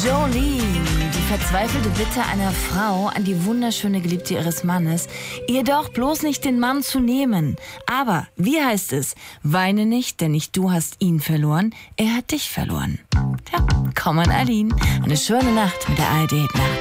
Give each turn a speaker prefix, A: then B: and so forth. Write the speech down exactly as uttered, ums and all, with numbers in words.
A: Jolene, die verzweifelte Bitte einer Frau an die wunderschöne Geliebte ihres Mannes, ihr doch bloß nicht den Mann zu nehmen. Aber, wie heißt es? Weine nicht, denn nicht du hast ihn verloren, er hat dich verloren. Ja, komm an Aline. Eine schöne Nacht mit der A R D Nacht.